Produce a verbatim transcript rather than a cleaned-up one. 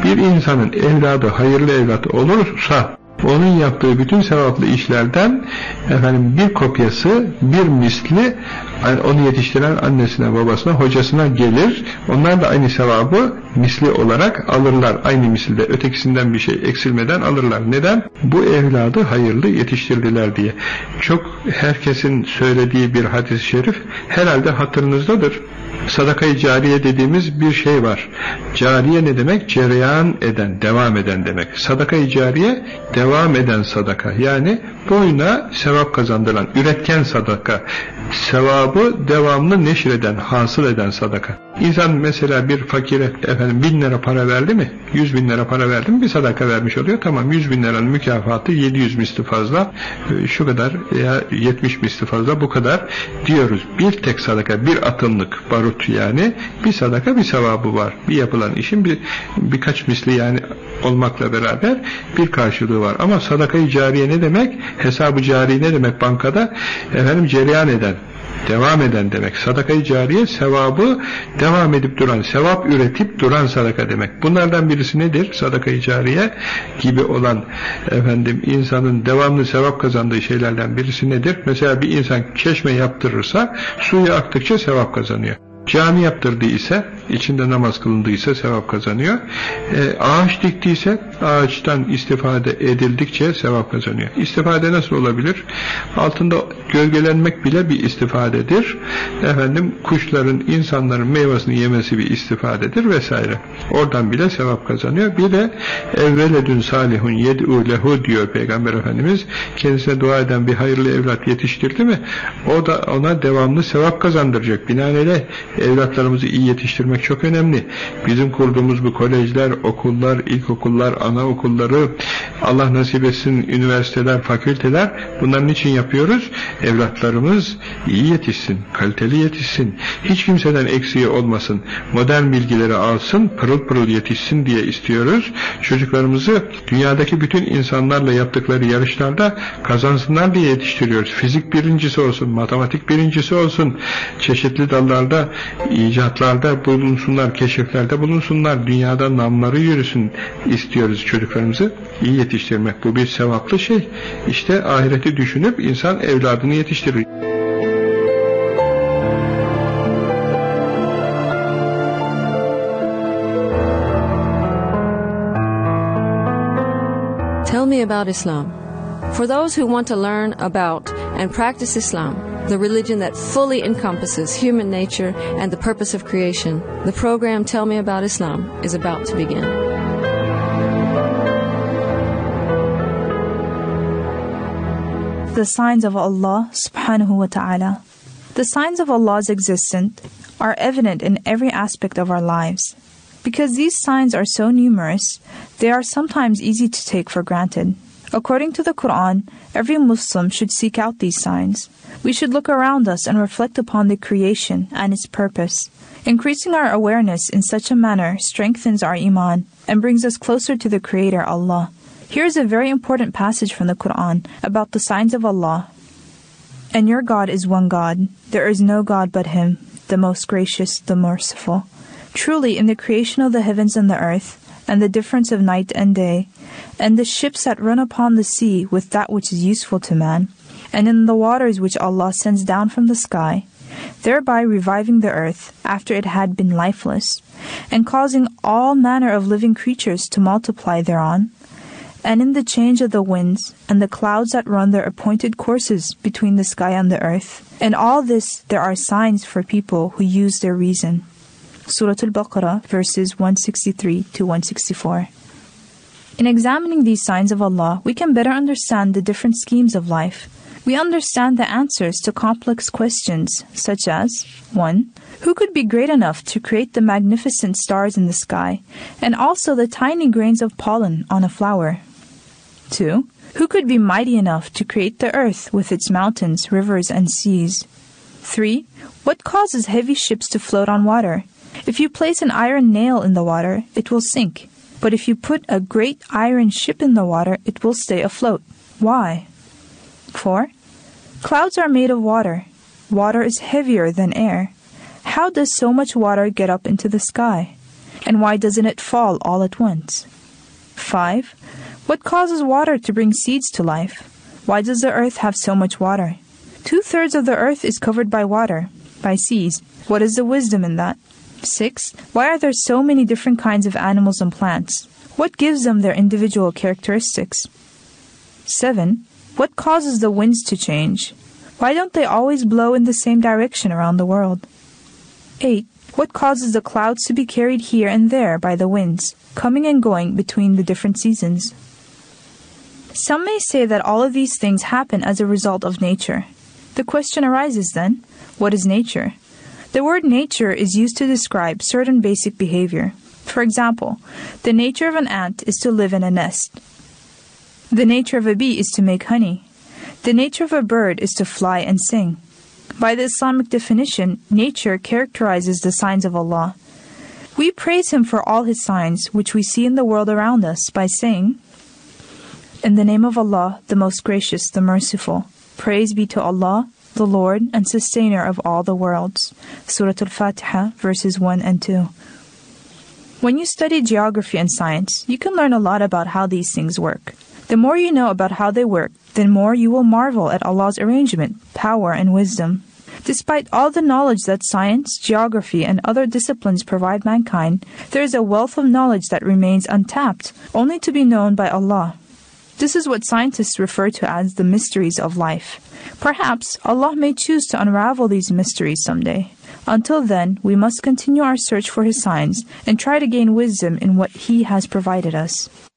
Bir insanın evladı hayırlı evlat olursa onun yaptığı bütün sevaplı işlerden efendim bir kopyası, bir misli onu yetiştiren annesine, babasına, hocasına gelir. Onlar da aynı sevabı misli olarak alırlar. Aynı misilde ötekisinden bir şey eksilmeden alırlar. Neden? Bu evladı hayırlı yetiştirdiler diye. Çok herkesin söylediği bir hadis-i şerif herhalde hatırınızdadır. Sadaka-i cariye dediğimiz bir şey var. Cariye ne demek? Cereyan eden, devam eden demek. Sadaka-i cariye, devam eden sadaka. Yani boyuna sevap kazandıran, üretken sadaka. Sevabı devamlı neşreden, hasıl eden sadaka. İnsan mesela bir fakire efendim bin lira para verdi mi? Yüz bin lira para verdi mi? Bir sadaka vermiş oluyor. Tamam, yüz bin liranın mükafatı yedi yüz misli fazla, şu kadar veya yetmiş misli fazla, bu kadar diyoruz. Bir tek sadaka, bir atımlık barut yani, bir sadaka bir sevabı var. Bir yapılan işin bir birkaç misli yani olmakla beraber bir karşılığı var. Ama sadaka-i cariye ne demek? Hesabı cari ne demek bankada? Efendim cereyan eden, devam eden demek. Sadaka-i cariye sevabı devam edip duran, sevap üretip duran sadaka demek. Bunlardan birisi nedir? Sadaka-i cariye gibi olan efendim insanın devamlı sevap kazandığı şeylerden birisi nedir? Mesela bir insan çeşme yaptırırsa suyu aktıkça sevap kazanıyor. Cami yaptırdıysa, içinde namaz kılındıysa sevap kazanıyor. E, ağaç diktiyse, ağaçtan istifade edildikçe sevap kazanıyor. İstifade nasıl olabilir? Altında gölgelenmek bile bir istifadedir. Efendim, kuşların, insanların meyvesini yemesi bir istifadedir vesaire. Oradan bile sevap kazanıyor. Bir de evveledün salihun yed'u lehu diyor Peygamber Efendimiz. Kendisine dua eden bir hayırlı evlat yetiştirdi mi, o da ona devamlı sevap kazandıracak. Binaenaleyh evlatlarımızı iyi yetiştirmek çok önemli. Bizim kurduğumuz bu kolejler, okullar, ilkokullar, anaokulları, Allah nasip etsin üniversiteler, fakülteler, bunların için yapıyoruz. Evlatlarımız iyi yetişsin, kaliteli yetişsin, hiç kimseden eksiği olmasın, modern bilgileri alsın, pırıl pırıl yetişsin diye istiyoruz. Çocuklarımızı dünyadaki bütün insanlarla yaptıkları yarışlarda kazansınlar diye yetiştiriyoruz. Fizik birincisi olsun, matematik birincisi olsun, çeşitli dallarda icatlarda bulunsunlar, keşiflerde bulunsunlar, dünyada namları yürüsün istiyoruz çocuklarımızı. İyi yetiştirmek, bu bir sevaplı şey. İşte ahireti düşünüp insan evladını yetiştirir. Tell me about Islam. For those who want to learn about and practice Islam, the religion that fully encompasses human nature and the purpose of creation, the program Tell Me About Islam is about to begin. The signs of Allah subhanahu wa ta'ala. The signs of Allah's existence are evident in every aspect of our lives. Because these signs are so numerous, they are sometimes easy to take for granted. According to the Quran, every Muslim should seek out these signs. We should look around us and reflect upon the creation and its purpose. Increasing our awareness in such a manner strengthens our iman and brings us closer to the Creator, Allah. Here is a very important passage from the Quran about the signs of Allah. And your God is one God. There is no God but Him, the most gracious, the merciful. Truly, in the creation of the heavens and the earth, and the difference of night and day, and the ships that run upon the sea with that which is useful to man, and in the waters which Allah sends down from the sky, thereby reviving the earth after it had been lifeless, and causing all manner of living creatures to multiply thereon, and in the change of the winds, and the clouds that run their appointed courses between the sky and the earth. In all this there are signs for people who use their reason. Surah Al-Baqarah, verses one sixty-three to one sixty-four. In examining these signs of Allah, we can better understand the different schemes of life. We understand the answers to complex questions, such as one. Who could be great enough to create the magnificent stars in the sky, and also the tiny grains of pollen on a flower? two. Who could be mighty enough to create the earth with its mountains, rivers, and seas? three. What causes heavy ships to float on water? If you place an iron nail in the water, it will sink. But if you put a great iron ship in the water, it will stay afloat. Why? four. Clouds are made of water. Water is heavier than air. How does so much water get up into the sky? And why doesn't it fall all at once? five. What causes water to bring seeds to life? Why does the earth have so much water? Two-thirds of the earth is covered by water, by seas. What is the wisdom in that? six. Why are there so many different kinds of animals and plants? What gives them their individual characteristics? seven. What causes the winds to change? Why don't they always blow in the same direction around the world? eight. What causes the clouds to be carried here and there by the winds, coming and going between the different seasons? Some may say that all of these things happen as a result of nature. The question arises then, what is nature? The word nature is used to describe certain basic behavior. For example, the nature of an ant is to live in a nest. The nature of a bee is to make honey. The nature of a bird is to fly and sing. By the Islamic definition, nature characterizes the signs of Allah. We praise Him for all His signs, which we see in the world around us, by saying, "In the name of Allah, the Most Gracious, the Merciful. Praise be to Allah, the Lord and Sustainer of all the worlds." Surah Al-Fatiha, verses one and two. When you study geography and science, you can learn a lot about how these things work. The more you know about how they work, the more you will marvel at Allah's arrangement, power, and wisdom. Despite all the knowledge that science, geography, and other disciplines provide mankind, there is a wealth of knowledge that remains untapped, only to be known by Allah. This is what scientists refer to as the mysteries of life. Perhaps Allah may choose to unravel these mysteries someday. Until then, we must continue our search for His signs and try to gain wisdom in what He has provided us.